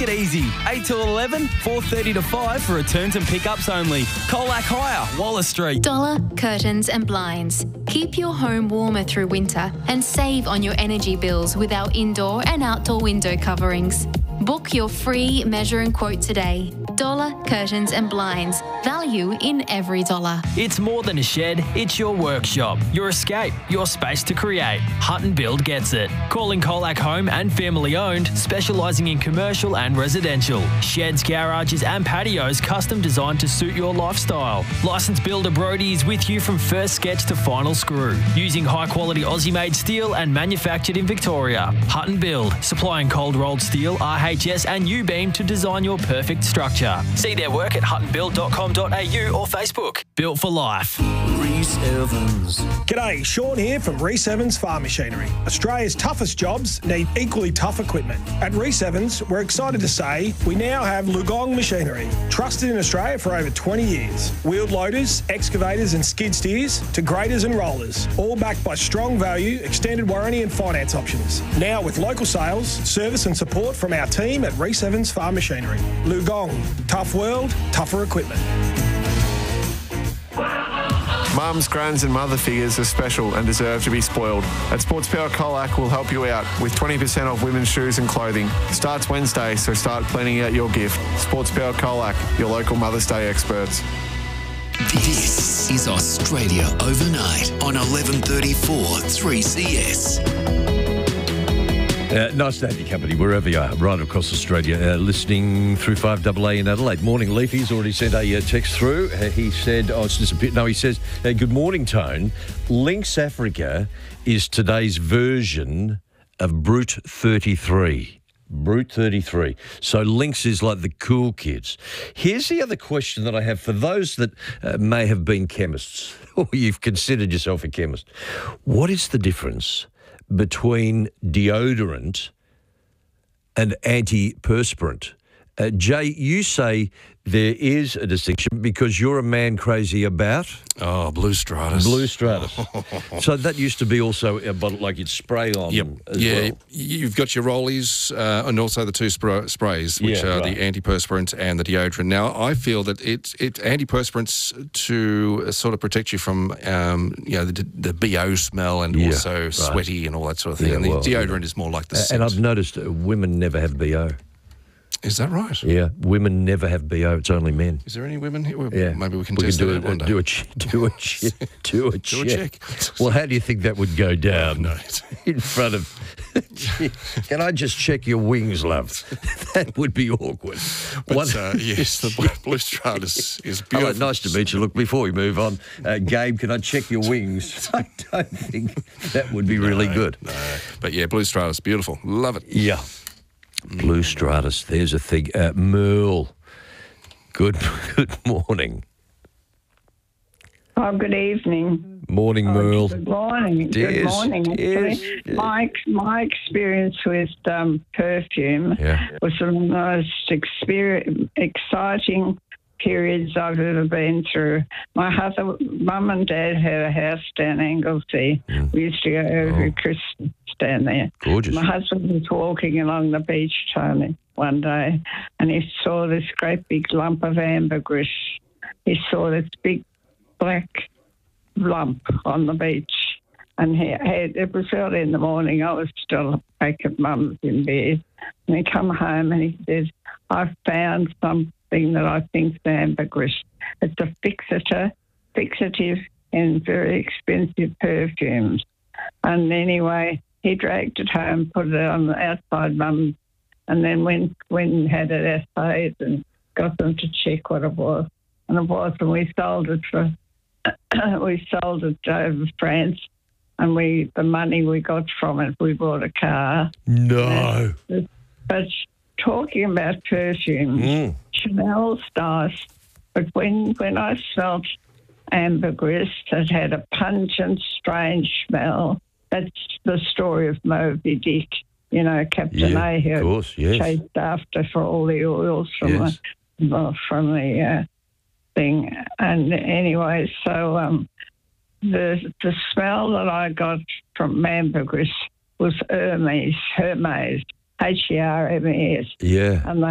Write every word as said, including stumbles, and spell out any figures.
it easy. eight till eleven, four thirty to five for returns and pickups only. Colac Hire, Wallace Street. Dollar Curtains and Blinds. Keep your home warmer through winter and save on your energy bills with our indoor and outdoor window coverings. Book your free measure and quote today. Dollar Curtains and Blinds. Value in every dollar. It's more than a shed, it's your workshop, your escape, your space to create. Hutton Build gets it. Calling Colac Home and family owned, specialising in commercial and residential. Sheds, garages and patios custom designed to suit your lifestyle. Licensed builder Brodie is with you from first sketch to final screw. Using high quality Aussie made steel and manufactured in Victoria. Hutton Build, supplying cold rolled steel, R H S and U-beam to design your perfect structure. See their work at hutton build dot com dot a u or Facebook. Built for life. Reese Evans. G'day, Sean here from Reese Evans Farm Machinery. Australia's toughest jobs need equally tough equipment. At Reese Evans, we're excited to say we now have Lugong Machinery, trusted in Australia for over twenty years. Wheeled loaders, excavators and skid steers to graders and rollers, all backed by strong value, extended warranty and finance options. Now with local sales, service and support from our team at Reese Evans Farm Machinery. Lugong, tough world, tougher equipment. Mums, grands and mother figures are special and deserve to be spoiled. At Sports Power Colac, we'll help you out with twenty percent off women's shoes and clothing. Starts Wednesday, so start planning out your gift. Sports Power Colac, your local Mother's Day experts. This is Australia Overnight on eleven thirty-four three C S. Uh, nice to have your company wherever you are, right across Australia, uh, listening through five A A in Adelaide. Morning, Leafy's already sent a uh, text through. Uh, he said, oh, it's disappeared. No, he says, uh, good morning, Tone. Lynx Africa is today's version of Brute thirty-three. Brute thirty-three. So Lynx is like the cool kids. Here's the other question that I have for those that uh, may have been chemists, or you've considered yourself a chemist. What is the difference between deodorant and antiperspirant? Uh, Jay, you say there is a distinction because you're a man crazy about... Oh, Blue Stratus. Blue Stratus. So that used to be also a bottle, like you'd spray on yep. as yeah, well. You've got your rollies uh, and also the two spra- sprays, which Yeah, are right. the antiperspirant and the deodorant. Now, I feel that it's it antiperspirants to sort of protect you from um, you know the, the B O smell and Yeah, also right. sweaty and all that sort of thing. Yeah, and the well, deodorant yeah. is more like the Uh, scent. and I've noticed uh, women never have B O. Is that right? Yeah, women never have B O. It's only men. Is there any women here? Well, Yeah, maybe we can we test can do that out a, one day. do a ch- do a ch- do a Do a check. check. Well, how do you think that would go down? No. In front of. Can I just check your wings, love? That would be awkward. But, One- uh, yes, the Blue, Blue Stratus is Hello, beautiful. nice to meet you. Look, before we move on, uh, Gabe, can I check your wings? I don't think that would be really No, good. No, but yeah, Blue Stratus, beautiful. Love it. Yeah. Blue Stratus, there's a thing. Uh, Merle, good good morning. Oh, good evening. Morning, Oh, Merle. Good morning. Yes, Good morning. yes, Actually, yes. my my experience with um, perfume Yeah. was the most exper- exciting periods I've ever been through. My husband, mum and dad had a house down Anglesey. Mm. We used to go every Oh. Christmas down there. Gorgeous. My husband was walking along the beach, Tony, one day, and he saw this great big lump of ambergris. He saw this big black lump on the beach, and he had, it was early in the morning. I was still back at mum's in bed, and he come home and he said, "I found something that I think's ambergris. It's a fixator, fixative, and very expensive perfumes." And anyway, he dragged it home, put it on the outside mum, and then went went and had it assayed and got them to check what it was, and it was, and we sold it for. we sold it over France, and we the money we got from it, we bought a car. No. And, but talking about perfumes, Mm. Chanel's nice, but when when I smelt ambergris that had a pungent, strange smell, that's the story of Moby Dick. You know, Captain Yeah, Ahab of course, yes. chased after for all the oils from Yes. the well, from the uh, thing. And anyway, so um, the the smell that I got from ambergris was Hermes, Hermes, H E R M E S. Yeah. And they